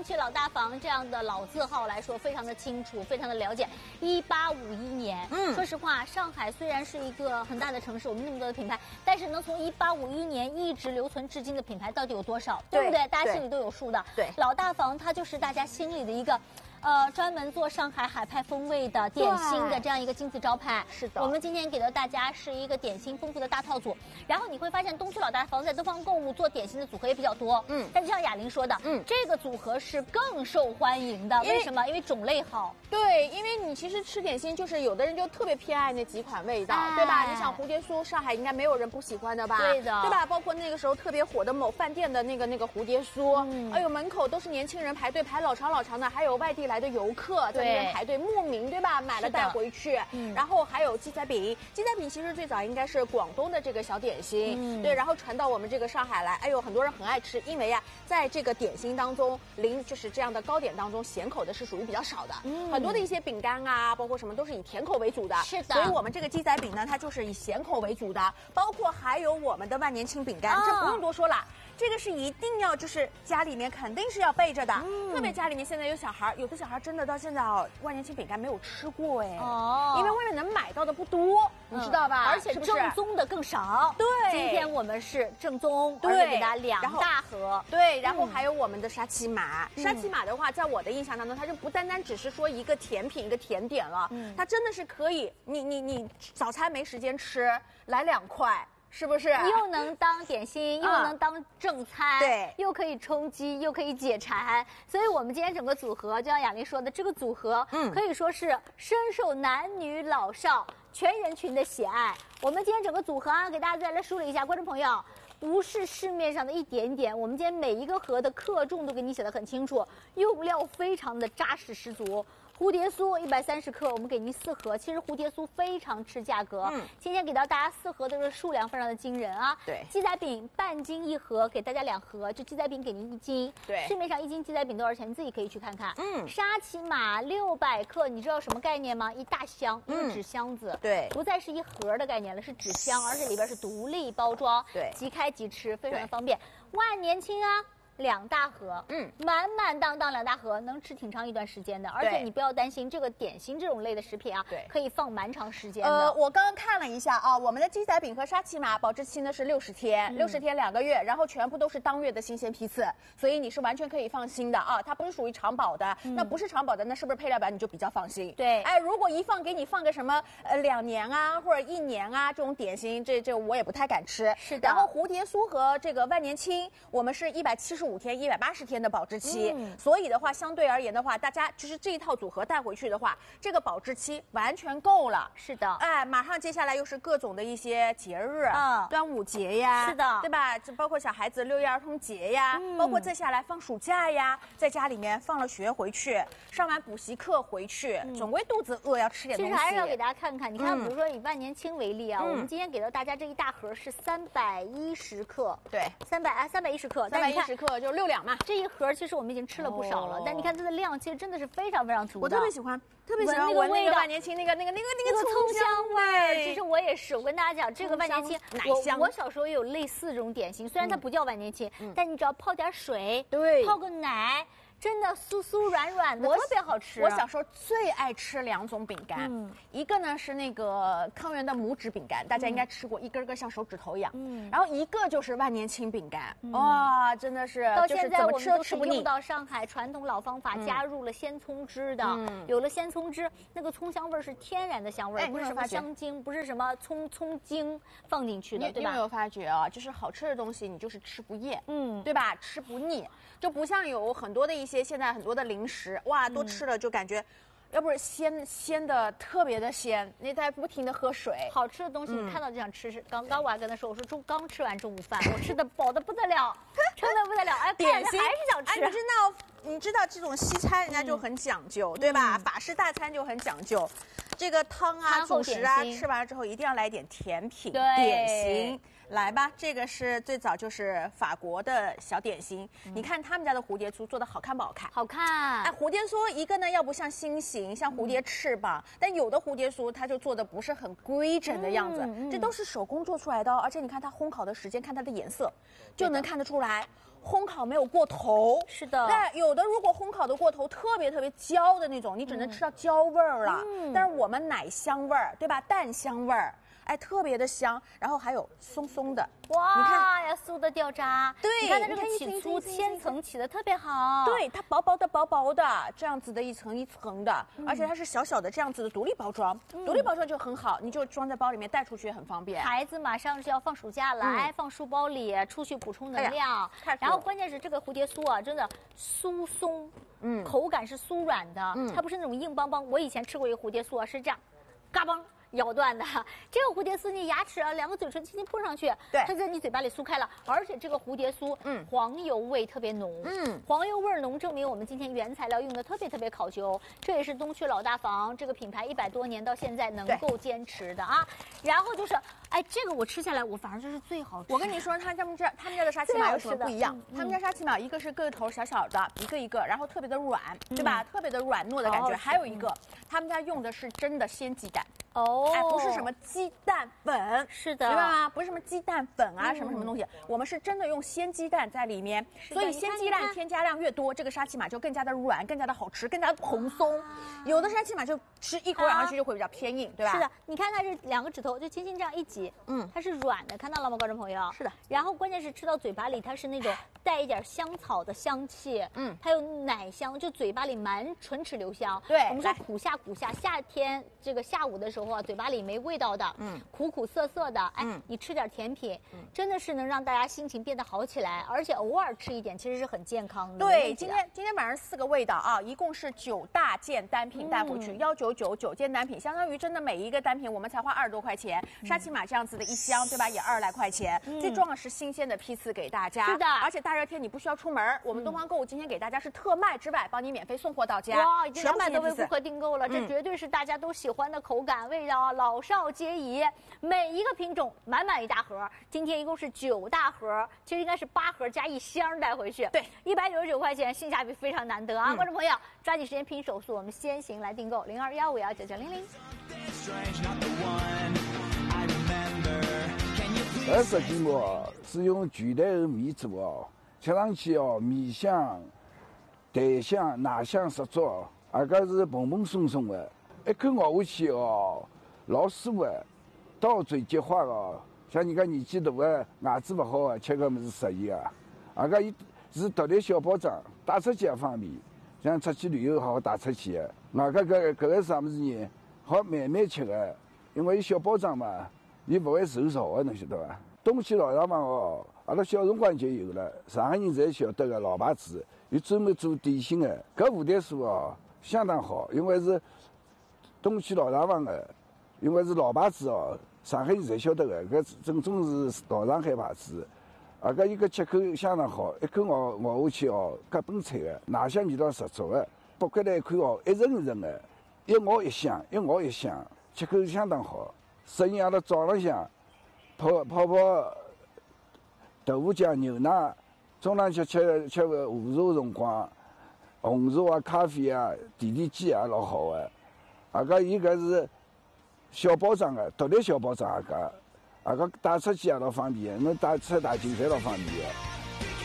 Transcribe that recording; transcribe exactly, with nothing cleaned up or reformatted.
东区老大房这样的老字号来说，非常的清楚，非常的了解。一八五一年，嗯，说实话，上海虽然是一个很大的城市，我们那么多的品牌，但是能从一八五一年一直留存至今的品牌到底有多少，对不对？大家心里都有数的。对，老大房它就是大家心里的一个。呃，专门做上海海派风味的点心的这样一个金字招牌。是的，我们今天给到大家是一个点心丰富的大套组，然后你会发现东区老大房在东方购物做点心的组合也比较多。嗯，但就像雅玲说的，嗯，这个组合是更受欢迎的。为什么？因为种类好。 对，因为你其实吃点心，就是有的人就特别偏爱那几款味道，哎、对吧？你想蝴蝶酥，上海应该没有人不喜欢的吧？对的，对吧？包括那个时候特别火的某饭店的那个那个蝴蝶酥，嗯、哎呦，门口都是年轻人排队排老长老长的，还有外地来的游客。在那边排队慕名，对吧？买了带回去。嗯，然后还有鸡仔饼，鸡仔饼其实最早应该是广东的这个小点心，嗯，对，然后传到我们这个上海来，哎呦，很多人很爱吃，因为呀，在这个点心当中，零就是这样的糕点当中，咸口的是属于比较少的，嗯，很多的一些饼干啊，包括什么都是以甜口为主的，是的，所以我们这个鸡仔饼呢，它就是以咸口为主的，包括还有我们的万年青饼干，哦、这不用多说了。这个是一定要，就是家里面肯定是要备着的，嗯、特别家里面现在有小孩，有的小孩真的到现在哦，万年青饼干没有吃过哎，哦，因为外面能买到的不多，嗯、你知道吧？ 而且正宗的更少。对，今天我们是正宗，对，而且给大家两大盒， 对，然后还有我们的沙琪玛，嗯、沙琪玛的话，在我的印象当中，它就不单单只是说一个甜品一个甜点了，嗯、它真的是可以，你你你早餐没时间吃，来两块。是不是又能当点心，又能当正餐，对，又可以充饥，又可以解馋。所以我们今天整个组合，就像雅玲说的，这个组合，嗯，可以说是深受男女老少全人群的喜爱。我们今天整个组合啊，给大家再来梳理一下，观众朋友。不是市面上的一点点，我们今天每一个盒的克重都给你写得很清楚，用料非常的扎实十足。蝴蝶酥一百三十克，我们给您四盒。其实蝴蝶酥非常吃价格，嗯，今天给到大家四盒的这个数量非常的惊人啊。对，鸡仔饼半斤一盒，给大家两盒，就鸡仔饼给您一斤。对，市面上一斤鸡仔饼多少钱？你自己可以去看看。嗯，沙琪玛六百克，你知道什么概念吗？一大箱，一个纸箱子。对，不再是一盒的概念了，是纸箱，而且里边是独立包装。对，即开即吃，非常的方便。万年青啊。两大盒，嗯，满满当当两大盒，能吃挺长一段时间的。而且你不要担心，这个点心这种类的食品啊，对，可以放蛮长时间的。 呃，我刚刚看了一下啊，我们的鸡仔饼和沙琪玛保质期呢是六十天，六十天两个月，然后全部都是当月的新鲜批次，所以你是完全可以放心的啊。它不是属于长保的，嗯、那不是长保的，那是不是配料表你就比较放心？对，哎，如果一放给你放个什么呃两年啊或者一年啊这种点心，这这我也不太敢吃。是的。然后蝴蝶酥和这个万年青，我们是一百七十五天、一百八十天的保质期，嗯、所以的话，相对而言的话，大家就是这一套组合带回去的话，这个保质期完全够了。是的，哎，马上接下来又是各种的一些节日，嗯，端午节呀，是的，对吧？这包括小孩子六一儿童节呀，嗯、包括接下来放暑假呀，在家里面放了学回去，上完补习课回去，嗯、总归肚子饿要吃点东西。 其实还是要给大家看看，你看，比如说以万年青为例啊，嗯、我们今天给到大家这一大盒是三百一十克，对，三百啊三百一十克， 三百一十克就六两嘛。 这一盒其实我们已经吃了不少了，哦、但你看它的量其实真的是非常非常足的。 我特别喜欢，特别喜欢闻那个万年青那个那个那个那个葱香味。 其实我也是，我跟大家讲，这个万年青奶香，我我小时候也有类似这种点心，虽然它不叫万年青，嗯、但你只要泡点水，对，泡个奶。真的酥酥软软的，特别好吃。 我小时候最爱吃两种饼干，嗯、一个呢是那个康源的拇指饼干，大家应该吃过，嗯、一根根像手指头一样。嗯，然后一个就是万年青饼干，嗯、哇，真的是到现在我们都是用到上海传统老方法，嗯、加入了鲜葱汁的，嗯、有了鲜葱汁，那个葱香味是天然的香味，哎、不是什么香精，不是什么葱葱精放进去的，对吧？ 你有没有发觉啊？就是好吃的东西，你就是吃不厌，嗯，对吧？吃不腻，就不像有很多的一些。现在很多的零食，哇，多吃了就感觉，要不是鲜鲜的特别的鲜，你在不停的喝水。 好吃的东西你看到就想吃。是刚刚我还跟他说，我说中刚吃完中午饭，我吃的饱的不得了，撑的不得了，哎，点心还是想吃。 哎，你知道，你知道这种西餐人家就很讲究，嗯、对吧？法式大餐就很讲究。这个汤啊、主食啊，吃完了之后一定要来点甜品、点心。 来吧，这个是最早就是法国的小点心，嗯、你看他们家的蝴蝶酥做的好看不好看？ 好看。 哎，蝴蝶酥一个呢，要不像心形，像蝴蝶翅膀，嗯、但有的蝴蝶酥它就做的不是很规整的样子，嗯嗯、这都是手工做出来的，而且你看它烘烤的时间，看它的颜色，就能看得出来。烘烤没有过头， 是的。 那有的如果烘烤的过头，特别特别焦的那种，你只能吃到焦味儿了。嗯。但是我们奶香味儿，对吧？蛋香味儿，哎，特别的香。然后还有松松的， 哇， 你看呀，酥的掉渣。 对， 你看它这个起酥千层起的特别好。 对，它薄薄的薄薄的，这样子的一层一层的，嗯、而且它是小小的这样子的独立包装，嗯、独立包装就很好，你就装在包里面带出去也很方便。 孩子马上是要放暑假了，哎、嗯，放书包里，出去补充能量。哎、然后关键是这个蝴蝶酥啊，真的酥松，嗯，口感是酥软的，嗯，它不是那种硬邦邦。我以前吃过一个蝴蝶酥啊，是这样，嘎嘣咬断的。这个蝴蝶酥，你牙齿啊，两个嘴唇轻轻碰上去， 对， 它在你嘴巴里酥开了。而且这个蝴蝶酥，嗯，黄油味特别浓，嗯，黄油味浓，证明我们今天原材料用的特别特别考究。这也是东区老大房这个品牌一百多年到现在能够坚持的啊。然后就是，哎，这个我吃下来，我反正就是最好吃。 我跟你说，他们这他们家的沙琪玛有什么不一样？嗯、他们家沙琪玛一个是个头小小的，一个一个，然后特别的软，嗯、对吧？特别的软糯的感觉。还有一个，嗯、他们家用的是真的鲜鸡蛋。哦，哎，不是什么鸡蛋粉， 是的， 明白吗？不是什么鸡蛋粉啊，嗯、什么什么东西，我们是真的用鲜鸡蛋在里面，所以鲜鸡蛋添加量越多，这个沙琪玛就更加的软，更加的好吃，更加的蓬松。啊、有的沙琪玛就吃一口咬上去就会比较偏硬，对吧？ 是的，你看它是两个指头就轻轻这样一挤，嗯，它是软的，看到了吗，观众朋友？ 是的。 然后关键是吃到嘴巴里，它是那种带一点香草的香气，嗯，还有奶香，就嘴巴里蛮唇齿留香。 对， 我们说苦夏苦夏，夏天这个下午的时候啊，嘴巴里没味道的，嗯，苦苦涩涩的，哎，嗯、你吃点甜品，嗯、真的是能让大家心情变得好起来，而且偶尔吃一点，其实是很健康的。 对，今天今天晚上四个味道啊，一共是九大件单品带回去，幺九九九件单品，相当于真的每一个单品我们才花二十多块钱。嗯、沙琪玛这样子的一箱，对吧？也二十来块钱，嗯、最重要是新鲜的批次给大家。 是的， 而且大热天你不需要出门，我们东方购物今天给大家是特卖之外，帮你免费送货到家。 哇，已经两百多位顾客订购了，这绝对是大家都喜欢的口感、味道啊，老少皆宜。每一个品种满满一大盒，今天一共是九大盒，其实应该是八盒加一箱带回去。 对， 一百九十九块钱，性价比非常难得啊！嗯、观众朋友，抓紧时间拼手速，我们先行来订购零二幺五幺九九零零。 二十几膜是用巨蛋和米做哦，吃上去哦，米香、蛋香、奶香十足哦，而个是蓬蓬松松的，一口咬下去哦，老酥的，到嘴即化哦。像人家年纪大的牙齿不好啊，吃个么是适宜啊。而个伊是独立小包装，带出去也方便，像出去旅游好带出去的。外个搿搿个啥么子呢？好慢慢吃的，因为伊小包装嘛。伊不会受潮的，侬晓得伐？东区老大房哦，阿拉小辰光就有了，上海人侪晓得个老牌子，伊专门做点心的。搿蝴蝶酥哦，相当好，因为是东区老大房的，因为是老牌子哦，上海人侪晓得个，搿正宗是老上海牌子。啊，搿伊个切口相当好，一口咬咬下去哦，隔本脆个，奶香味道十足个，剥开来一看哦，一层一层个，一咬一香，一咬一香，切口相当好。适宜阿拉早浪向泡泡泡豆腐浆、牛奶，中浪去吃吃个午茶辰光，红茶啊、咖啡啊、点点鸡也老好个。阿个伊搿是小包装个，独立小包装阿个，阿个带出去也老方便，侬带出大酒侪老方便个。